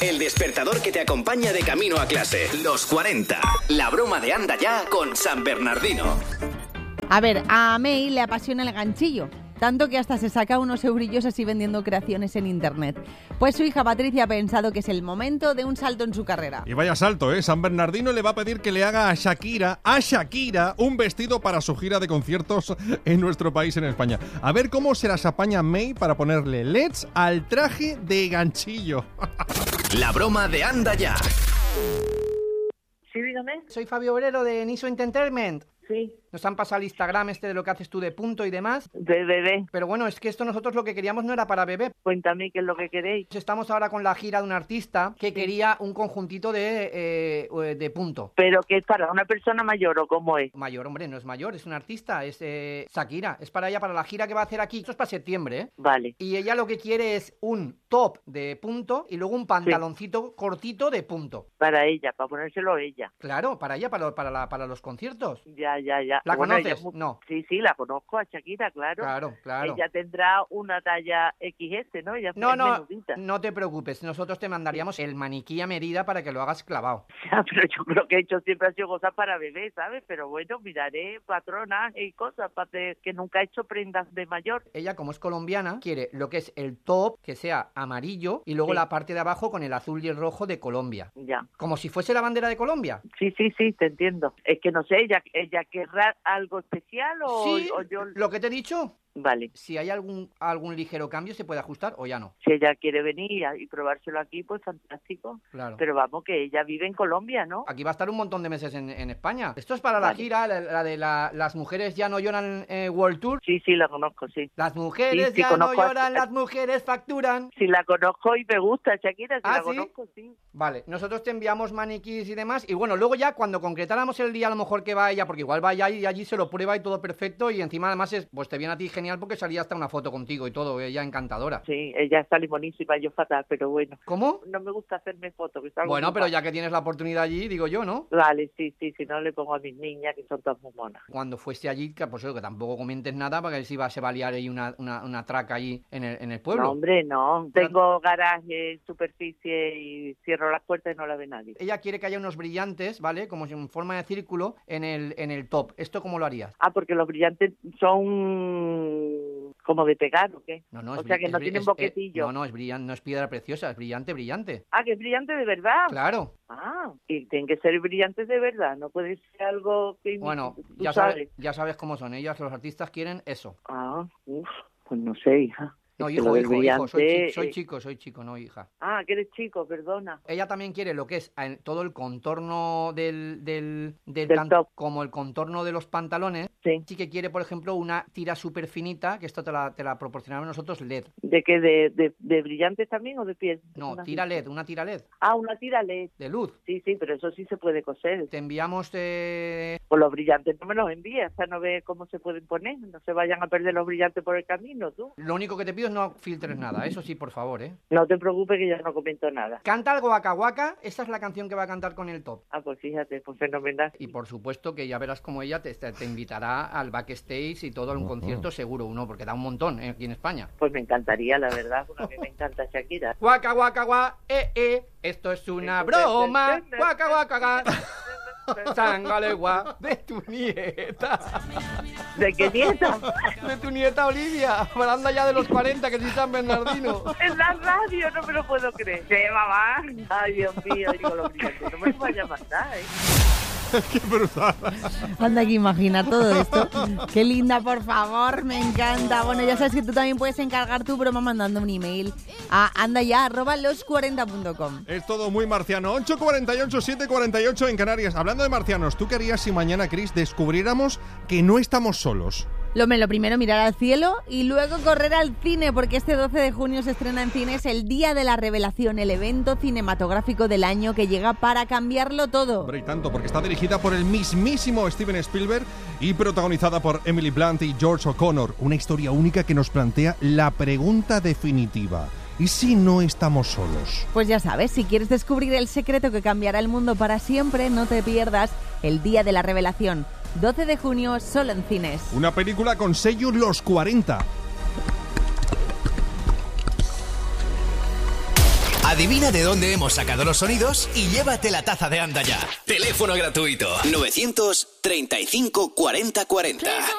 El despertador que te acompaña de camino a clase. Los 40. La broma de Anda Ya con San Bernardino. A ver, a May le apasiona el ganchillo. Tanto que hasta se saca unos eurillos así vendiendo creaciones en internet. Pues su hija Patricia ha pensado que es el momento de un salto en su carrera. Y vaya salto, ¿eh? San Bernardino le va a pedir que le haga a Shakira, un vestido para su gira de conciertos en nuestro país, en España. A ver cómo se las apaña May para ponerle LEDs al traje de ganchillo. La broma de Anda Ya. Sí, dígame. Soy Fabio Obrero de Niso Entertainment. Sí. Nos han pasado el Instagram de lo que haces tú de punto y demás. De bebé. Pero bueno, es que esto nosotros lo que queríamos no era para bebé. Cuéntame qué es lo que queréis. Estamos ahora con la gira de un artista que quería un conjuntito de punto. ¿Pero qué es para una persona mayor o cómo es? Mayor, hombre, no es mayor, es un artista, es Shakira. Es para ella, para la gira que va a hacer aquí. Esto es para septiembre, ¿eh? Vale. Y ella lo que quiere es un top de punto y luego un pantaloncito cortito de punto. Para ella, para ponérselo ella. Claro, para ella, para los conciertos. Ya. ¿La Bueno, conoces? No. Sí, la conozco a Shakira, claro. Claro. Ella tendrá una talla XS, ¿no? Ella es menudita. No te preocupes. Nosotros te mandaríamos el maniquí a medida para que lo hagas clavado. Ya, pero yo creo que he hecho siempre ha sido cosas para bebé, ¿sabes? Pero bueno, miraré patronas y cosas para que nunca he hecho prendas de mayor. Ella, como es colombiana, quiere lo que es el top, que sea amarillo, y luego la parte de abajo con el azul y el rojo de Colombia. Ya. Como si fuese la bandera de Colombia. Sí, te entiendo. Es que no sé, ella querrá algo especial o, sí, o yo... lo que te he dicho. Vale. Si hay algún ligero cambio, se puede ajustar o ya no. Si ella quiere venir y probárselo aquí, pues fantástico. Claro. Pero vamos, que ella vive en Colombia, ¿no? Aquí va a estar un montón de meses en España. Esto es para la gira, la de las mujeres ya no lloran World Tour. Sí, la conozco, sí. Las mujeres ya no lloran, las mujeres facturan. Sí, la conozco y me gusta, Shakira, la conozco, sí. Vale, nosotros te enviamos maniquís y demás. Y bueno, luego ya cuando concretáramos el día a lo mejor que va ella, porque igual va ella y allí se lo prueba y todo perfecto. Y encima además pues te viene a ti genial porque salía hasta una foto contigo y todo, ella encantadora. Sí, ella está limonísima, yo fatal, pero bueno. ¿Cómo? No me gusta hacerme fotos. Bueno, pero ya que tienes la oportunidad allí, digo yo, ¿no? Vale, sí, si no le pongo a mis niñas que son todas muy monas. Cuando fuese allí, que pues eso, que tampoco comentes nada, porque si se va a liar ahí una traca ahí en el pueblo. No, hombre, no. Tengo garaje, superficie y cierro las puertas y no la ve nadie. Ella quiere que haya unos brillantes, ¿vale? Como en forma de círculo en el top. ¿Esto cómo lo harías? Porque los brillantes son como de pegar, ¿o qué? No, o sea, que no tienen boquetillo. No es brillante, no es piedra preciosa, es brillante. Que es brillante de verdad. Claro. Y tienen que ser brillantes de verdad, no puede ser algo que... Bueno, ya sabes cómo son ellas, los artistas quieren eso. Pues no sé, hija. No, hijo, soy chico, no hija. Que eres chico, perdona. Ella también quiere lo que es todo el contorno del top, como el contorno de los pantalones. Sí que quiere, por ejemplo, una tira súper finita, que esto te la proporcionamos nosotros LED. ¿De qué? ¿De brillantes también o de piel? No, una tira LED. Una tira LED. De luz. Sí, pero eso sí se puede coser. Te enviamos... Pues los brillantes no me los envíes, hasta no ve cómo se pueden poner, no se vayan a perder los brillantes por el camino, tú. Lo único que te pido es no filtres nada, eso sí, por favor, ¿eh? No te preocupes que ya no comento nada. Canta algo Waka Waka, esa es la canción que va a cantar con el top. Pues fíjate, pues fenomenal. Y por supuesto que ya verás como ella te invitará al backstage y todo a un concierto seguro, porque da un montón aquí en España. Pues me encantaría, la verdad, porque a mí me encanta Shakira. Waka Waka Waka, esto es una broma, Waka Waka Waka. Sangalegua de tu nieta. ¿De qué nieta? De tu nieta Olivia, Baranda ya de los 40, que sí San Bernardino. En la radio, no me lo puedo creer. Sí, mamá. Ay, Dios mío, digo los brillantes, no me vaya a matar, ¡Qué brutal! Anda que imagina todo esto. ¡Qué linda, por favor! Me encanta. Bueno, ya sabes que tú también puedes encargar tu broma mandando un email a andaya@los40.com. Es todo muy marciano. 8:48, 7:48 en Canarias. Hablando de marcianos, ¿tú qué harías si mañana, Chris, descubriéramos que no estamos solos? Lo primero, mirar al cielo y luego correr al cine, porque este 12 de junio se estrena en cines el Día de la Revelación, el evento cinematográfico del año que llega para cambiarlo todo. Hombre, y tanto, porque está dirigida por el mismísimo Steven Spielberg y protagonizada por Emily Blunt y George O'Connor. Una historia única que nos plantea la pregunta definitiva. ¿Y si no estamos solos? Pues ya sabes, si quieres descubrir el secreto que cambiará el mundo para siempre, no te pierdas el Día de la Revelación. 12 de junio, solo en cines. Una película con sello Los 40. Adivina de dónde hemos sacado los sonidos y llévate la taza de Anda Ya. Teléfono gratuito 935 40 40.